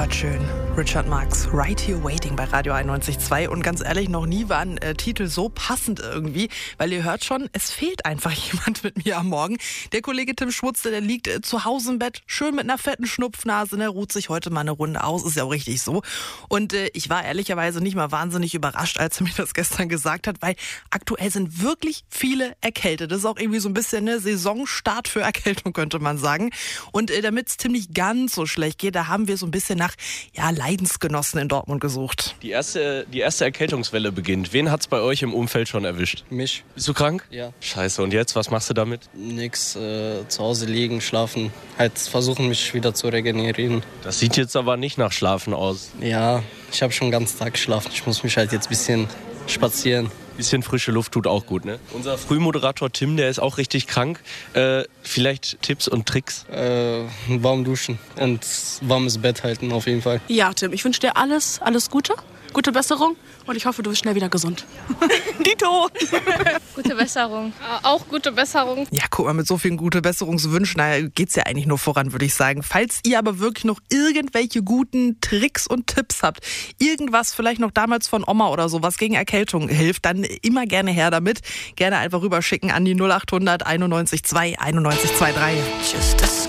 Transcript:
was schön. Richard Marx, Right Here Waiting bei Radio 91.2. Und ganz ehrlich, noch nie war ein Titel so passend irgendwie, weil ihr hört schon, es fehlt einfach jemand mit mir am Morgen. Der Kollege Tim Schmutze, der liegt zu Hause im Bett, schön mit einer fetten Schnupfnase, der ruht sich heute mal eine Runde aus, ist ja auch richtig so. Und ich war ehrlicherweise nicht mal wahnsinnig überrascht, als er mir das gestern gesagt hat, weil aktuell sind wirklich viele erkältet. Das ist auch irgendwie so ein bisschen eine Saisonstart für Erkältung, könnte man sagen. Und damit es Tim nicht ganz so schlecht geht, da haben wir so ein bisschen nach Leidensgenossen in Dortmund gesucht. Die erste Erkältungswelle beginnt. Wen hat's bei euch im Umfeld schon erwischt? Mich. Bist du krank? Ja. Scheiße, und jetzt? Was machst du damit? Nix, zu Hause liegen, schlafen. Halt versuchen, mich wieder zu regenerieren. Das sieht jetzt aber nicht nach Schlafen aus. Ja, ich habe schon den ganzen Tag geschlafen. Ich muss mich halt jetzt ein bisschen spazieren. Bisschen frische Luft tut auch gut, ne? Unser Frühmoderator Tim, der ist auch richtig krank. Vielleicht Tipps und Tricks? Warm duschen und warmes Bett halten auf jeden Fall. Ja, Tim, ich wünsche dir alles Gute, gute Besserung und ich hoffe, du bist schnell wieder gesund. Dito! Gute Besserung. Auch gute Besserung. Ja, guck mal, mit so vielen gute Besserungswünschen, geht's ja eigentlich nur voran, würde ich sagen. Falls ihr aber wirklich noch irgendwelche guten Tricks und Tipps habt, irgendwas vielleicht noch damals von Oma oder so, was gegen Erkältung hilft, dann immer gerne her damit. Gerne einfach rüberschicken an die 0800 91 2 91 23. Tschüss, das